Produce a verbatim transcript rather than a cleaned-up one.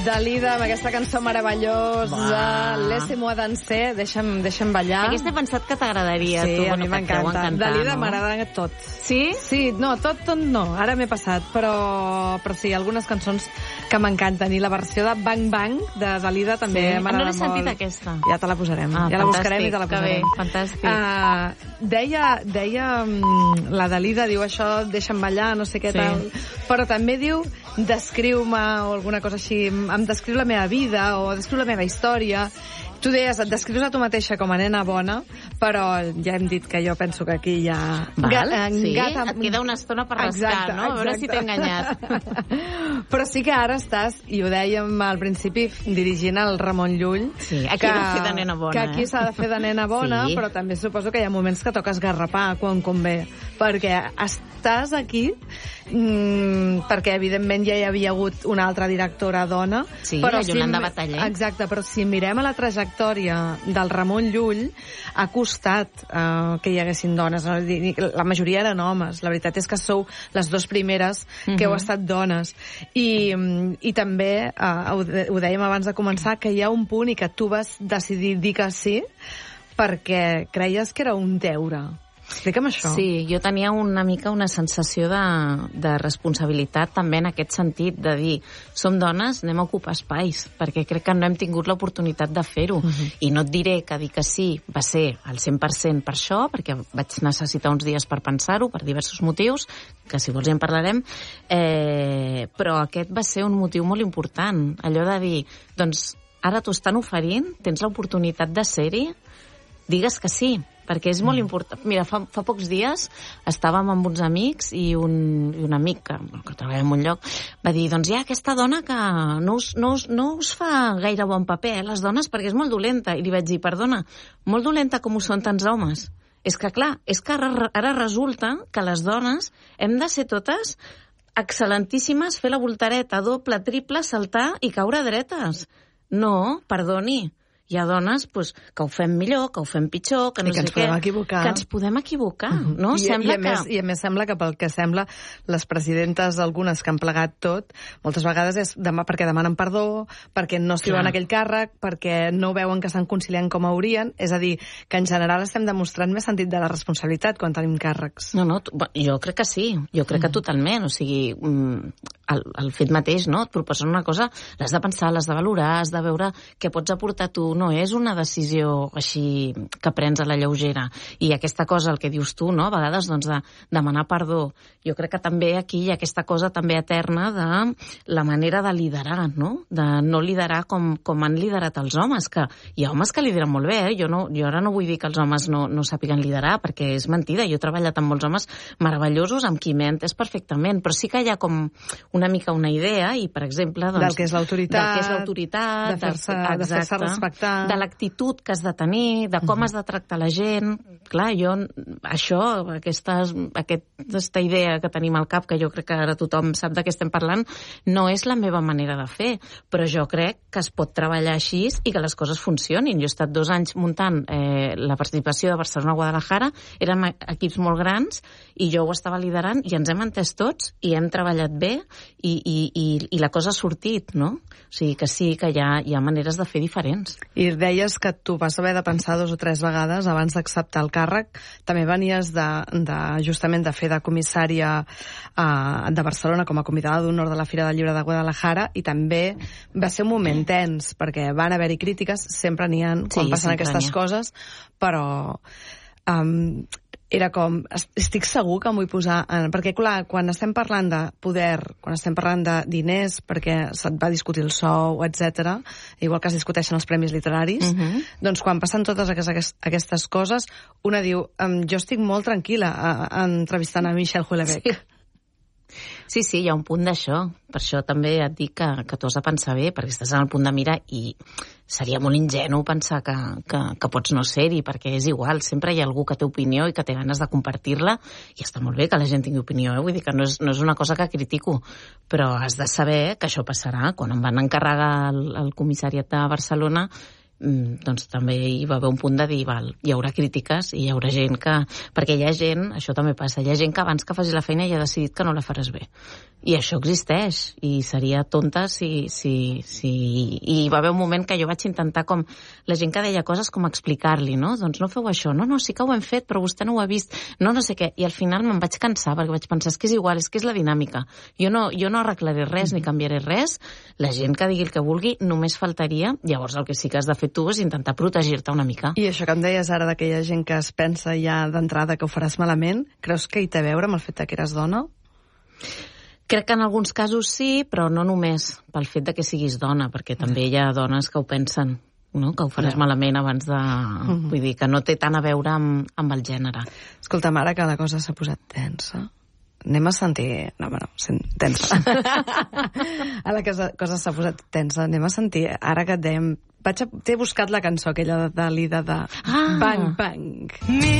Dalida, amb aquesta cançó meravellosa, Laissez-moi danser, deixa'm, deixa'm ballar. Aquesta he pensat que t'agradaria. Sí, tu, a bueno, mi m'encanta. Dalida no? M'agrada tot. Sí? Sí, no, tot, tot no. Ara m'he passat, però, però sí, algunes cançons que m'encanten. I la versió de Bang Bang de Dalida també sí? m'agrada molt. No l'he sentit, aquesta. Ja te la posarem. Ah, ja la buscarem i te la posarem. Que bé, fantàstic. Uh, deia, deia um, la Dalida, diu això, deixa'm ballar, no sé què sí. tal, però també diu descriu-me o alguna cosa així, em descriu la meva vida o descriu la meva història. Tu deies, et descrius a tu mateixa com a nena bona, però ja hem dit que jo penso que aquí ja... Val, Ga sí, gata... et queda una estona per rascar, exacte, no? A veure exacte. si t'he enganyat. Però sí que ara estàs, i ho dèiem al principi, dirigint el Ramon Llull. Sí, aquí que, s'ha de fer de nena bona. Que aquí s'ha de fer de nena bona, sí. Però també suposo que hi ha moments que toques garrapar quan convé, perquè estàs aquí mm, perquè evidentment ja hi havia hagut una altra directora dona. Sí, però la Yolanda si, Bataller. Exacte, però si mirem a la trajectòria del Ramon Llull, ha costat uh, que hi haguessin dones. La majoria eren homes. La veritat és que sou les dues primeres que uh-huh. heu estat dones. I, i també, uh, ho, ho dèiem abans de començar, que hi ha un punt i que tu vas decidir dir que sí perquè creies que era un deure. Explica'm això. Sí, jo tenia una mica una sensació de, de responsabilitat també en aquest sentit, de dir, som dones, anem a ocupar espais, perquè crec que no hem tingut l'oportunitat de fer-ho. Uh-huh. I no et diré que dir que sí va ser al cent per cent per això, perquè vaig necessitar uns dies per pensar-ho, per diversos motius, que si vols ja en parlarem, eh, però aquest va ser un motiu molt important, allò de dir, doncs, ara t'ho estan oferint, tens l'oportunitat de ser-hi, digues que sí, perquè és molt important. Mira, fa, fa pocs dies estàvem amb uns amics i un, i un amic que, que treballa en un lloc va dir, doncs hi ha aquesta dona que no us, no us, no us fa gaire bon paper, eh, les dones, perquè és molt dolenta. I li vaig dir, perdona, molt dolenta com ho són tants homes? És que, clar, és que ara, ara resulta que les dones hem de ser totes excel·lentíssimes, fer la voltareta, doble, triple, saltar i caure dretes. No, perdoni. Hi ha dones pues, que ho fem millor, que ho fem pitjor, que no I que sé ens què. podem equivocar. Que ens podem equivocar, uh-huh. no? I, sembla i, a que... més, I a més sembla que pel que sembla les presidentes, algunes que han plegat tot, moltes vegades és demà perquè demanen perdó, perquè no es diuen aquell càrrec, perquè no veuen que estan conciliant com haurien. És a dir, que en general estem demostrant més sentit de la responsabilitat quan tenim càrrecs. No, no, jo crec que sí. Jo crec uh-huh. que totalment. O sigui, el, el fet mateix, no? Et proposen una cosa, l'has de pensar, l'has de valorar, has de veure què pots aportar tu. No és una decisió així que prens a la lleugera. I aquesta cosa, el que dius tu, no? A vegades, doncs, de demanar perdó. Jo crec que també aquí hi ha aquesta cosa també eterna de la manera de liderar, no? De no liderar com, com han liderat els homes, que hi ha homes que lideren molt bé, eh? Jo, no, jo ara no vull dir que els homes no, no sàpiguen liderar, perquè és mentida. Jo he treballat amb molts homes meravellosos, amb qui m'he entès perfectament, però sí que hi ha com una mica una idea, i, per exemple, doncs... Del que és l'autoritat. Del que és l'autoritat. De fer-se de fer-se respectar. De l'actitud que has de tenir, de com uh-huh. has de tractar la gent. Clar, jo, això, aquesta, aquesta idea que tenim al cap, que jo crec que ara tothom sap de què estem parlant, no és la meva manera de fer, però jo crec que es pot treballar així i que les coses funcionin. Jo he estat dos anys muntant eh, la participació de Barcelona-Guadalajara, érem equips molt grans, i jo ho estava liderant, i ens hem entès tots, i hem treballat bé, i, i, i, i la cosa ha sortit, no? O sigui que sí, que hi ha, hi ha maneres de fer diferents. I deies que tu vas haver de pensar dos o tres vegades abans d'acceptar el càrrec. També venies de, de justament de fer de comissària uh, de Barcelona com a convidada d'honor de la Fira del Llibre de Guadalajara, i també va ser un moment tens, perquè van haver-hi crítiques, sempre n'hi ha quan sí, passen aquestes coses, però... Um, era com, estic segur que em vull posar... En, perquè, clar, quan estem parlant de poder, quan estem parlant de diners, perquè se't va discutir el sou, etcètera, igual que es discuteixen els premis literaris, uh-huh. doncs quan passen totes aquestes, aquestes coses, una diu, um, jo estic molt tranquil·la a, a, entrevistant a Michel Houellebecq. Sí. Sí, sí, hi ha un punt d'això. Per això també et dic que, que tu has de pensar bé, perquè estàs en el punt de mira i seria molt ingenu pensar que, que, que pots no ser-hi, perquè és igual, sempre hi ha algú que té opinió i que té ganes de compartir-la, i està molt bé que la gent tingui opinió, eh? Vull dir que no és, no és una cosa que critico, però has de saber que això passarà. Quan em van encarregar el, el comissariat de Barcelona, doncs també hi va haver un punt de dir, val, hi haurà crítiques i hi haurà gent que... Perquè hi ha gent, això també passa, hi ha gent que abans que facis la feina ja ha decidit que no la faràs bé. I això existeix, i seria tonta si... si, si... I hi va haver un moment que jo vaig intentar com... La gent que deia coses com explicar-li, no? Doncs no feu això, no, no, sí que ho hem fet, però vostè no ho ha vist, no, no sé què. I al final me'n vaig cansar, perquè vaig pensar, és que és igual, és que és la dinàmica. Jo no, jo no arreglaré res, ni canviaré res, la gent que digui el que vulgui, només faltaria, llavors el que sí que has de fer tu és intentar protegir-te una mica. I això que em deies ara d'aquella gent que es pensa ja d'entrada que ho faràs malament, creus que hi té a veure amb el fet que eres dona? Crec que en alguns casos sí, però no només pel fet de que siguis dona, perquè també hi ha dones que ho pensen, no? Que ho faràs no. malament abans de... Uh-huh. Vull dir, que no té tant a veure amb, amb el gènere. Escolta'm, ara que la cosa s'ha posat tensa, anem a sentir... No, bueno, tensa. A la cosa, cosa s'ha posat tensa, anem a sentir... Ara que et dèiem... Vaig a... T'he buscat la cançó aquella de Dalida de... Ah. Bang, bang.